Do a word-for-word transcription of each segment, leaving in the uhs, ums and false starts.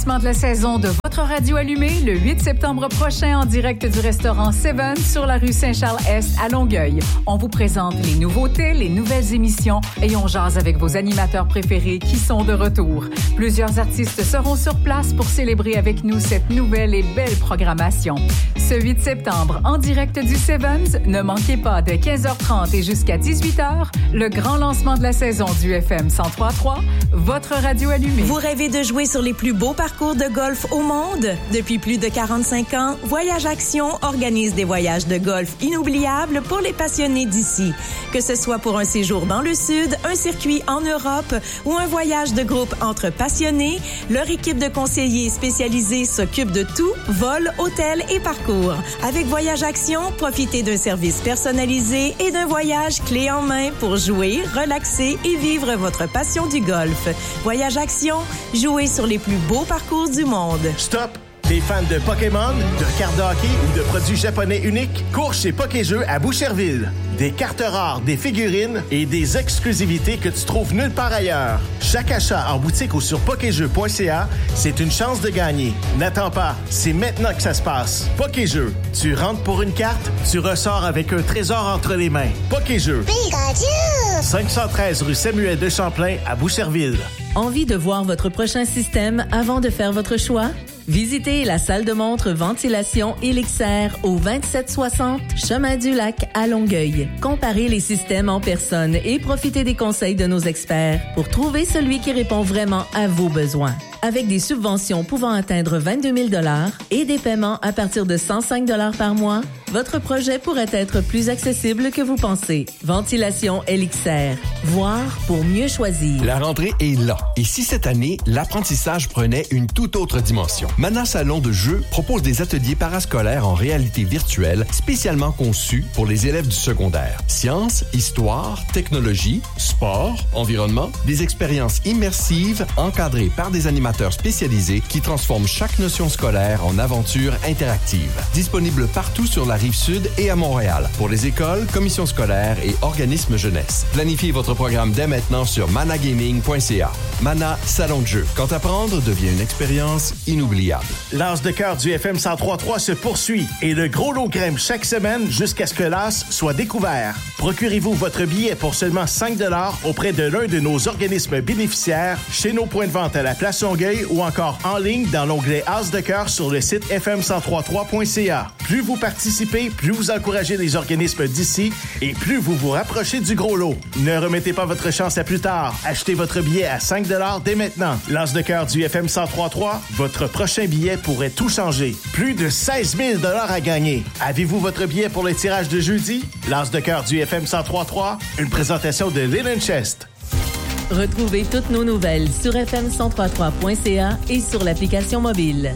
De la saison de votre radio allumée le huit septembre prochain en direct du restaurant Seven sur la rue Saint-Charles-Est à Longueuil. On vous présente les nouveautés, les nouvelles émissions et on jase avec vos animateurs préférés qui sont de retour. Plusieurs artistes seront sur place pour célébrer avec nous cette nouvelle et belle programmation. Ce huit septembre, en direct du Sevens, ne manquez pas de quinze heures trente et jusqu'à dix-huit heures, le grand lancement de la saison du F M cent trois point trois, votre radio allumée. Vous rêvez de jouer sur les plus beaux parcours de golf au monde? Depuis plus de quarante-cinq ans, Voyage Action organise des voyages de golf inoubliables pour les passionnés d'ici. Que ce soit pour un séjour dans le Sud, un circuit en Europe ou un voyage de groupe entre passionnés, leur équipe de conseillers spécialisés s'occupe de tout, vol, hôtel et parcours. Avec Voyage Action, profitez d'un service personnalisé et d'un voyage clé en main pour jouer, relaxer et vivre votre passion du golf. Voyage Action, jouez sur les plus beaux parcours du monde. Stop! T'es fan de Pokémon, de cartes de hockey ou de produits japonais uniques? Cours chez Pokéjeux à Boucherville. Des cartes rares, des figurines et des exclusivités que tu trouves nulle part ailleurs. Chaque achat en boutique ou sur pokéjeux point c a, c'est une chance de gagner. N'attends pas, c'est maintenant que ça se passe. Pokéjeux, tu rentres pour une carte, tu ressors avec un trésor entre les mains. Pokéjeux. Pikachu! cinq cent treize rue Samuel de Champlain à Boucherville. Envie de voir votre prochain système avant de faire votre choix? Visitez la salle de montre Ventilation Elixair au vingt-sept soixante Chemin du Lac à Longueuil. Comparez les systèmes en personne et profitez des conseils de nos experts pour trouver celui qui répond vraiment à vos besoins. Avec des subventions pouvant atteindre vingt-deux mille dollars et des paiements à partir de cent cinq dollars par mois, votre projet pourrait être plus accessible que vous pensez. Ventilation Elixair. Voir pour mieux choisir. La rentrée est là. Et si cette année, l'apprentissage prenait une toute autre dimension? Mana Salon de jeu propose des ateliers parascolaires en réalité virtuelle spécialement conçus pour les élèves du secondaire. Sciences, histoire, technologie, sport, environnement, des expériences immersives encadrées par des animateurs spécialisés qui transforment chaque notion scolaire en aventure interactive. Disponible partout sur la Rive-Sud et à Montréal pour les écoles, commissions scolaires et organismes jeunesse. Planifiez votre programme dès maintenant sur managaming point c a. Mana Salon de jeu. Quand apprendre devient une expérience inoubliable. L'As de cœur du F M cent trois point trois se poursuit et le gros lot grimpe chaque semaine jusqu'à ce que l'As soit découvert. Procurez-vous votre billet pour seulement cinq dollars auprès de l'un de nos organismes bénéficiaires chez nos points de vente à la Place Longueuil ou encore en ligne dans l'onglet As de cœur sur le site f m cent trois point trois point c a. Plus vous participez, plus vous encouragez les organismes d'ici et plus vous vous rapprochez du gros lot. Ne remettez pas votre chance à plus tard. Achetez votre billet à cinq dollars dès maintenant. L'As de cœur du F M cent trois point trois, votre prochain billet pourrait tout changer. Plus de seize mille dollars à gagner. Avez-vous votre billet pour le tirage de jeudi? L'As de cœur du F M cent trois point trois, une présentation de Linen Chest. Retrouvez toutes nos nouvelles sur f m cent trois point trois point c a et sur l'application mobile.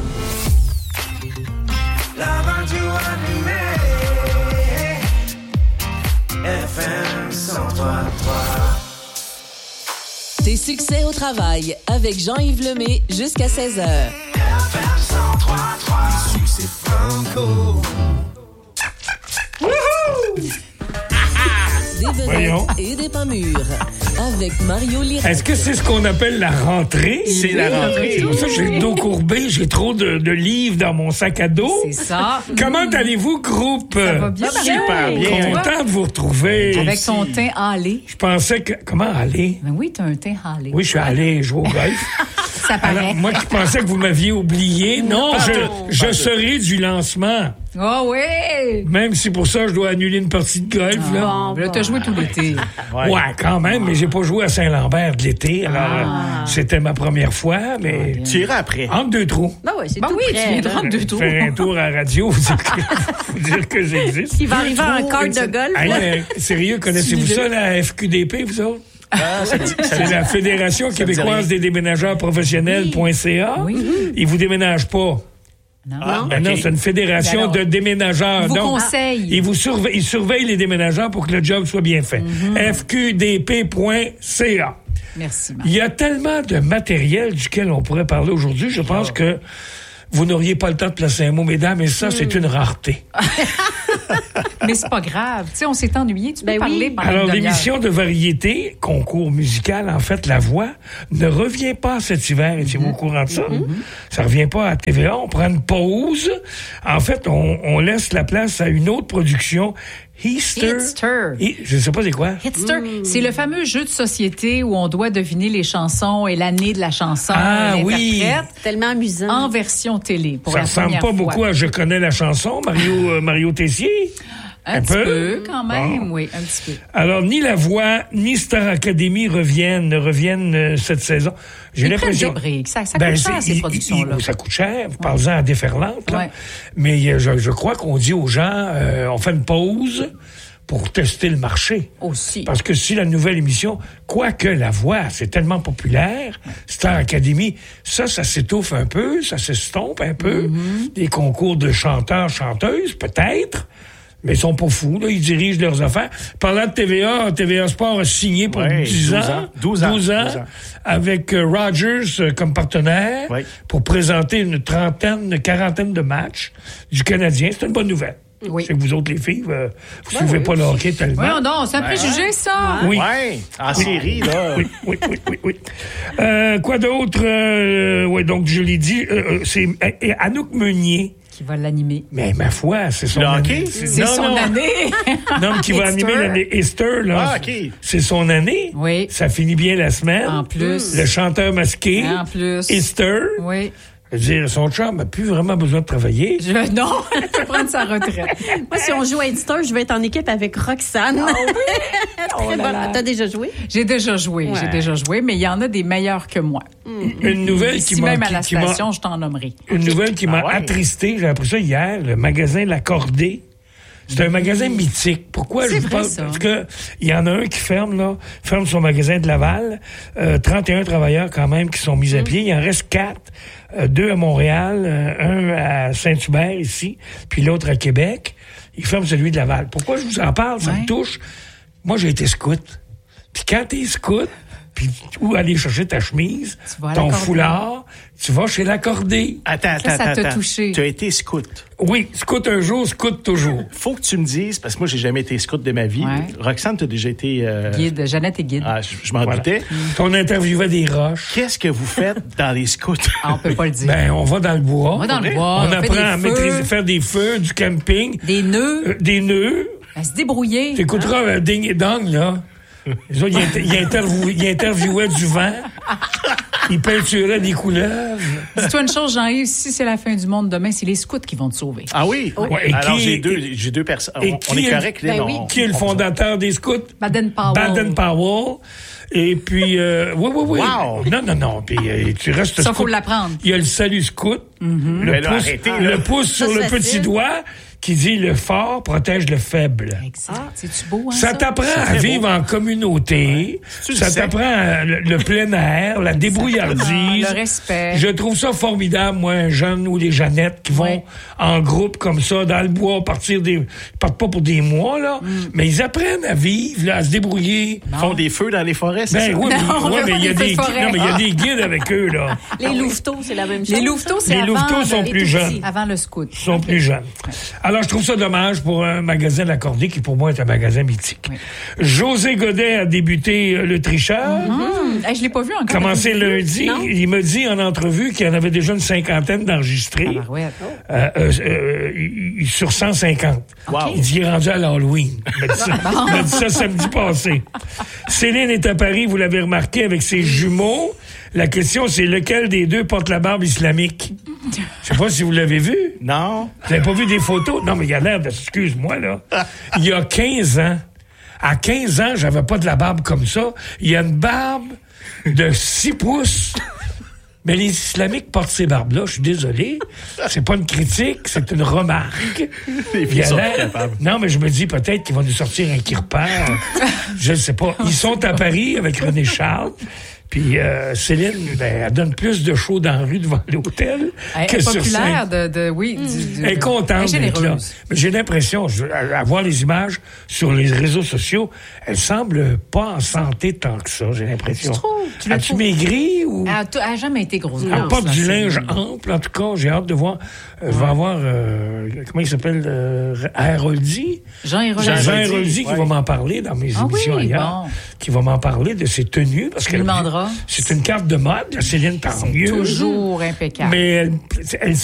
La radio animée, F M cent trois point trois. Tes succès au travail avec Jean-Yves Lemay jusqu'à seize heures. F M cent trois point trois. Succès franco. Wouhou! Des vedettes et des pas mûrs. Avec Mario Lirette. Est-ce que c'est ce qu'on appelle la rentrée? C'est la rentrée. C'est pour ça que j'ai le dos courbé, j'ai trop de, de livres dans mon sac à dos. C'est ça. Comment allez-vous, groupe? Ça va bien, super bien. Content de vous retrouver. Avec ton teint hâlé. Je pensais que... Comment aller? Ben oui, t'as un teint hâlé. Oui, je suis allé jouer au golf. Ça paraît. Alors, moi qui pensais que vous m'aviez oublié. Non, non je, je serai du lancement. Oh oui! Même si pour ça, je dois annuler une partie de golf. Ah, là, bon, là t'as joué tout l'été. Ouais. ouais, quand même, mais j'ai pas joué à Saint-Lambert de l'été. Alors, ah. c'était ma première fois, mais... Ah, tu iras après. Entre deux trous. Ben oui, c'est ben tout oui, près, tu viendras entre deux trous. Faire un tour à la radio, vous dire que, vous dire que j'existe. Il va arriver en carte de golf. Hey, mais, sérieux, connaissez-vous ça, la F Q D P, vous autres? Ah, ça dit, ça c'est la Fédération québécoise des déménageurs professionnels point c a. Oui. Oui. Ils vous déménagent pas. Non, ah, non. Ben okay. non, c'est une fédération alors, de déménageurs. Ils vous Donc, conseillent. Ils, vous surveillent, ils surveillent les déménageurs pour que le job soit bien fait. Mm-hmm. F Q D P point c a. Merci, Marc. Il y a tellement de matériel duquel on pourrait parler aujourd'hui. Je pense oh. que vous n'auriez pas le temps de placer un mot, mesdames, et ça, mm. c'est une rareté. Mais c'est pas grave. Tu sais, on s'est ennuyé. Tu peux Ben parler oui. pendant Alors, une demi-heure. l'émission de variété, concours musical, en fait, La Voix, ne revient pas cet hiver. Étiez-vous au courant de ça? Ça revient pas à T V A. On prend une pause. En fait, on, on laisse la place à une autre production, Hitster. Hitster. Hi- Je sais pas c'est quoi. Hitster, c'est le fameux jeu de société où on doit deviner les chansons et l'année de la chanson, Ah, et oui. l'interprète, Tellement amusant. en version télé. Pour Ça la ressemble première pas fois. beaucoup à Je connais la chanson, Mario, euh, Mario Tessier. Un, Un petit peu. peu, quand même, Bon. oui, un petit peu. Alors, ni La Voix, ni Star Academy reviennent, ne reviennent euh, cette saison. J'ai Ils prennent l'impression... des briques. Ça, ça Ben, coûte cher, c'est- ces il- productions-là. il- ça coûte cher. Parlez-en à Déferlante, là. Ouais. Mais euh, je, je crois qu'on dit aux gens, euh, on fait une pause pour tester le marché. Aussi. Parce que si la nouvelle émission, quoique La Voix, c'est tellement populaire, Star Academy, ça, ça s'étouffe un peu, ça s'estompe un peu. Mm-hmm. Des concours de chanteurs, chanteuses, peut-être. Mais ils sont pas fous, là. Ils dirigent leurs affaires. Parlant de T V A, T V A Sport a signé pour Ouais, dix ans, douze ans. douze ans. douze ans, douze ans. avec euh, Rogers euh, comme partenaire, Oui. pour présenter une trentaine, une quarantaine de matchs du Canadien. C'est une bonne nouvelle. Oui. C'est que vous autres, les filles, euh, vous suivez pas le hockey tellement. Voyons donc, c'est un préjugé, ça. Oui. Ouais, en série, là. Oui, oui, oui, oui, oui. Euh, quoi d'autre? Euh, oui, donc, je l'ai dit, euh, c'est euh, Anouk Meunier. Qui va l'animer. Mais ma foi, c'est son Le année. hockey? C'est non, son non. année. Non, mais qui va Easter. animer l'année Easter, là. Ah, OK. C'est son année. Oui. Ça finit bien la semaine. En plus. Le chanteur masqué. En plus. Easter. Oui. Je veux dire, son chum n'a plus vraiment besoin de travailler. Je, non, elle peut prendre sa retraite. Moi, si on joue à Hitster, je vais être en équipe avec Roxane. Ah oui? Très là là. bonne. T'as déjà joué? J'ai déjà joué, Ouais. j'ai déjà joué, mais il y en a des meilleurs que moi. Une nouvelle Ici qui m'a même à la qui- qui m'a- station, je t'en nommerai. Une nouvelle qui m'a Ah ouais. attristé, j'ai appris ça hier, le magasin L'Accordé. C'est un magasin mythique. Pourquoi C'est je vous vrai, parle? ça. Parce que il y en a un qui ferme, là, ferme son magasin de Laval. Euh, trente et un travailleurs, quand même, qui sont mis à pied. Il en reste quatre. Euh, deux à Montréal, euh, un à Saint-Hubert, ici, puis l'autre à Québec. Il ferme celui de Laval. Pourquoi je vous en parle? Ça Ouais. me touche. Moi, j'ai été scout. Puis quand t'es scout, puis où aller chercher ta chemise, Tu vas à ton l'Accordé. foulard, tu vas chez L'Accordé. Attends, attends, Ça, ça attends. t'a attends. touché. Tu as été scout. Oui, scout un jour, scout toujours. Faut que tu me dises, parce que moi, j'ai jamais été scout de ma vie. Ouais. Roxane, tu as déjà été... euh, Guide, Jeannette et guide. Ah, je, je m'en Voilà. doutais. On interviewait des roches. Qu'est-ce que vous faites dans les scouts? Ah, on peut pas le dire. Ben, on va dans le bois. on va dans le vrai? bois, On on, fait apprend des à feux, maîtriser, faire des feux, du camping, des nœuds, euh, des nœuds. à se débrouiller. T'écouteras euh, Ding et Dong, là. Les autres, ils inter- ils interview- ils interviewaient du vent. Ils peinturaient des couleuvres. Dis-toi une chose, Jean-Yves, si c'est la fin du monde demain, c'est les scouts qui vont te sauver. Ah oui? Ouais, et Alors, qui- j'ai deux, j'ai deux personnes. et On, qui on est est- correct, là. Ben on- oui. on- Qui est le on- fondateur des scouts? Baden-Powell. Baden-Powell. Et puis, euh, oui, oui, oui. Wow. Non, non, non. Puis, euh, tu restes Ça, scout. faut l'apprendre. Il y a le salut scout. Le, Mais là, pouce, arrêtez, là. le pouce sur Ça, le c'est petit facile. doigt qui dit le fort protège le faible. Exact. C'est-tu beau, hein, Ça ça? t'apprend à fait vivre beau. en communauté. Tu le Ça sais. t'apprend à- le, le plein air, la débrouillardise. Le respect. Je trouve ça formidable, moi, un jeune ou les Jeannettes qui vont Ouais. en groupe comme ça, dans le bois, partir des... Ils partent pas pour des mois, là, Mm. mais ils apprennent à vivre, là, à se débrouiller. Ils font des feux dans les forêts, c'est Ben ça? oui, Non, on mais, ouais, fait mais pas il y a des feux des de forêt. non, mais il y a des guides avec eux, là. Les louveteaux, c'est la même chose. Les louveteaux, c'est Les avant louveteaux sont le- plus les jeunes. tout petits. Avant le scout. Ils sont plus jeunes. Alors, je trouve ça dommage pour un magasin L'Accordé qui, pour moi, est un magasin mythique. Oui. José Godet a débuté euh, Le Tricheur. Hum, hey, je l'ai pas vu encore. Commencé Avez-vous vu? lundi. Non? Il m'a dit en entrevue qu'il y en avait déjà une cinquantaine d'enregistrés. Tabarouette. Euh, euh, euh, il- il- sur cent cinquante. Wow. Il dit qu'il est rendu à l'Halloween. Il m'a dit ça, il m'a dit ça samedi passé. Céline est à Paris, vous l'avez remarqué, avec ses jumeaux. La question, c'est lequel des deux porte la barbe islamique? Je sais pas si vous l'avez vu. Non? Vous n'avez pas vu des photos? Non, mais il y a l'air de... Excuse-moi, là. Il y a quinze ans, à quinze ans, j'avais pas de la barbe comme ça. Il y a une barbe de six pouces. Mais les islamiques portent ces barbes-là, je suis désolé. C'est pas une critique, c'est une remarque. Les Il filles a sont l'air- capables. Non, mais je me dis peut-être qu'ils vont nous sortir un qui repart. Je ne sais pas. Ils sont à Paris avec René Charles. Puis euh, Céline, ben, elle donne plus de shows dans la rue devant l'hôtel Elle que est sur populaire scène. de, de... Oui. Mm. Du, du, Elle est contente elle est d'être là. généreuse. Mais j'ai l'impression, je, à, à voir les images sur les réseaux sociaux, elle semble pas en santé tant que ça, j'ai l'impression. Tu trouves? Tu la As-tu trouves? maigri ou... Elle n'a jamais été grosse. Elle grosse, porte là, du c'est- linge ample, en tout cas. J'ai hâte de voir. Euh, Je vais avoir... euh, comment il s'appelle? Euh, Héroldi? Jean Héroldi. Jean Jean Héroldi Héroldi, qui ouais. va m'en parler dans mes Ah émissions oui, ailleurs. bon. Qui va m'en parler de ses tenues. Parce Tu que lui demanderas. c'est une carte de mode. Céline, tant mieux. Toujours impeccable. Mais elle, elle,